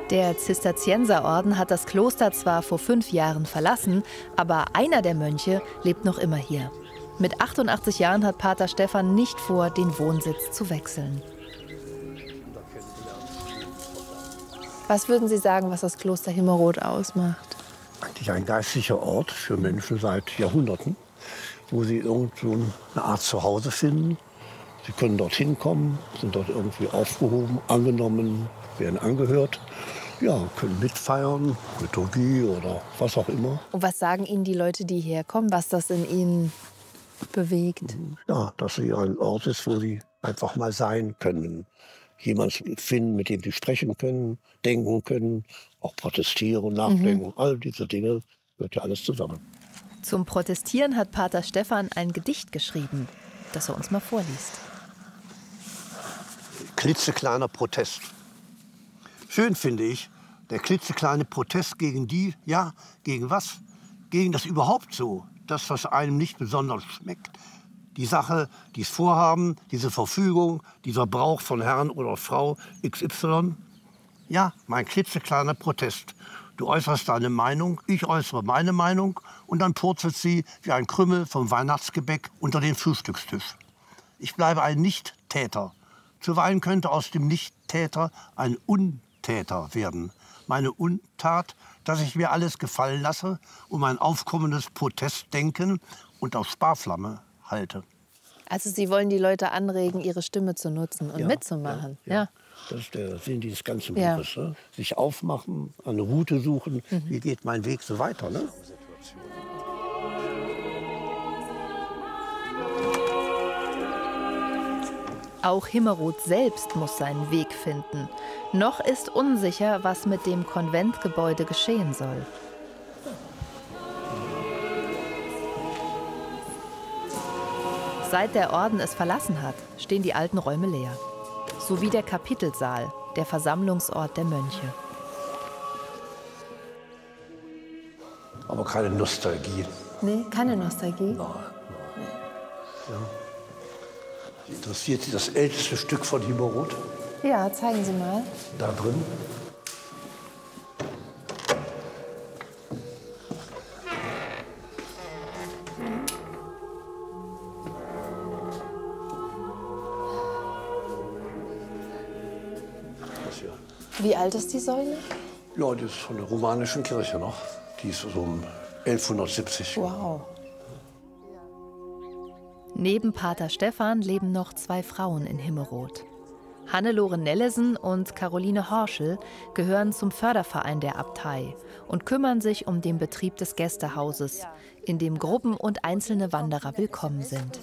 Der Zisterzienserorden hat das Kloster zwar vor 5 Jahren verlassen, aber einer der Mönche lebt noch immer hier. Mit 88 Jahren hat Pater Stephan nicht vor, den Wohnsitz zu wechseln. Was würden Sie sagen, was das Kloster Himmerod ausmacht? Eigentlich ein geistlicher Ort für Menschen seit Jahrhunderten, wo sie irgendwo eine Art Zuhause finden. Sie können dorthin kommen, sind dort irgendwie aufgehoben, angenommen, werden angehört. Ja, können mitfeiern, Liturgie oder was auch immer. Und was sagen Ihnen die Leute, die herkommen, was das in Ihnen bewegt? Ja, dass sie ein Ort ist, wo sie einfach mal sein können. Jemanden finden, mit dem sie sprechen können, denken können, auch protestieren, nachdenken. All diese Dinge gehört ja alles zusammen. Zum Protestieren hat Pater Stephan ein Gedicht geschrieben, das er uns mal vorliest. Klitzekleiner Protest. Schön finde ich, der klitzekleine Protest gegen die, ja, gegen was? Gegen das überhaupt so, das, was einem nicht besonders schmeckt. Die Sache, dieses Vorhaben, diese Verfügung, dieser Brauch von Herrn oder Frau XY. Ja, mein klitzekleiner Protest. Du äußerst deine Meinung, ich äußere meine Meinung und dann purzelt sie wie ein Krümel vom Weihnachtsgebäck unter den Frühstückstisch. Ich bleibe ein Nicht-Täter. Zuweilen könnte aus dem Nicht-Täter ein Untäter werden. Meine Untat, dass ich mir alles gefallen lasse und mein aufkommendes Protestdenken unter Sparflamme halte. Also Sie wollen die Leute anregen, ihre Stimme zu nutzen und mitzumachen. Ja. Das ist der Sinn dieses ganzen Buches. Ne? Sich aufmachen, eine Route suchen, wie geht mein Weg so weiter. Ne? Auch Himmerod selbst muss seinen Weg finden. Noch ist unsicher, was mit dem Konventgebäude geschehen soll. Seit der Orden es verlassen hat, stehen die alten Räume leer. Sowie der Kapitelsaal, der Versammlungsort der Mönche. Aber keine Nostalgie. Nee, keine Nostalgie? Nein. Ja. Interessiert Sie das älteste Stück von Himmerod? Ja, zeigen Sie mal. Da drin. Wie alt ist die Säule? Ja, die ist von der romanischen Kirche noch. Die ist so um 1170. Wow. Neben Pater Stephan leben noch 2 Frauen in Himmerod. Hannelore Nellesen und Caroline Horschel gehören zum Förderverein der Abtei und kümmern sich um den Betrieb des Gästehauses, in dem Gruppen und einzelne Wanderer willkommen sind.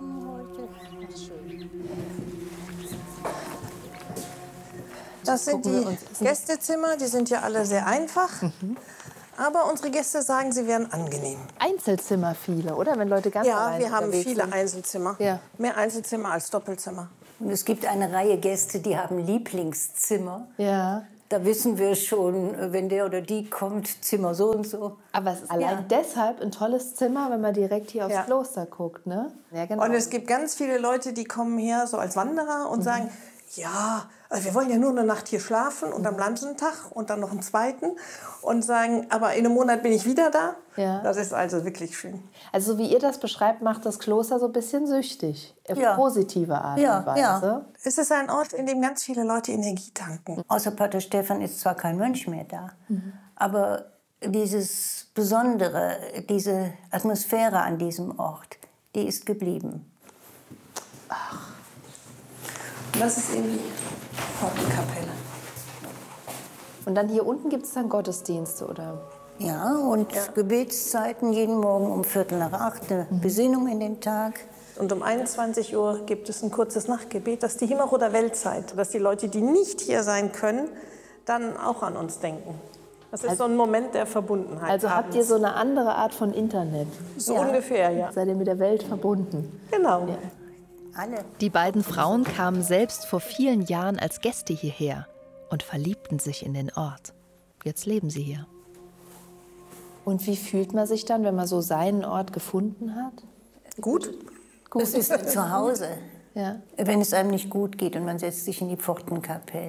Das sind die Gästezimmer, die sind ja alle sehr einfach. Aber unsere Gäste sagen, sie wären angenehm. Einzelzimmer viele, oder? Wenn Leute ganz Ja, allein wir haben unterwegs viele sind. Einzelzimmer. Ja. Mehr Einzelzimmer als Doppelzimmer. Und es gibt eine Reihe Gäste, die haben Lieblingszimmer. Ja. Da wissen wir schon, wenn der oder die kommt, Zimmer so und so. Aber es ist allein deshalb ein tolles Zimmer, wenn man direkt hier aufs Kloster guckt, ne? Ja, genau. Und es gibt ganz viele Leute, die kommen her so als Wanderer und sagen, ja, also wir wollen ja nur eine Nacht hier schlafen und dann bleiben sie einen Tag und dann noch einen zweiten und sagen, aber in einem Monat bin ich wieder da. Ja. Das ist also wirklich schön. Also so wie ihr das beschreibt, macht das Kloster so ein bisschen süchtig. Auf positive Art und Weise. Ja. Es ist ein Ort, in dem ganz viele Leute Energie tanken. Außer Pater Stephan ist zwar kein Mönch mehr da, aber dieses Besondere, diese Atmosphäre an diesem Ort, die ist geblieben. Ach. Das ist eben die Pfortenkapelle. Und dann hier unten gibt es dann Gottesdienste, oder? Ja, und Gebetszeiten jeden Morgen um 7:45, eine Besinnung in den Tag. Und um 21 Uhr gibt es ein kurzes Nachtgebet. Das ist die Himmerroder Weltzeit, dass die Leute, die nicht hier sein können, dann auch an uns denken. Das ist so ein Moment der Verbundenheit. Also habt ihr so eine andere Art von Internet? So ungefähr, ja. Seid ihr mit der Welt verbunden? Genau. Ja. Alle. Die beiden Frauen kamen selbst vor vielen Jahren als Gäste hierher und verliebten sich in den Ort. Jetzt leben sie hier. Und wie fühlt man sich dann, wenn man so seinen Ort gefunden hat? Gut. Es ist ein Zuhause. Ja. Wenn es einem nicht gut geht und man setzt sich in die Pfortenkapelle,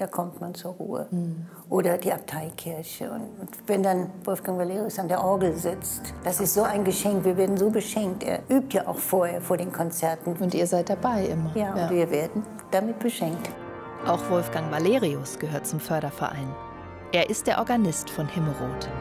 Da kommt man zur Ruhe. Oder die Abteikirche. Und wenn dann Wolfgang Valerius an der Orgel sitzt, das ist so ein Geschenk. Wir werden so beschenkt. Er übt ja auch vorher vor den Konzerten. Und ihr seid dabei immer. Ja, und wir werden damit beschenkt. Auch Wolfgang Valerius gehört zum Förderverein. Er ist der Organist von Himmerod.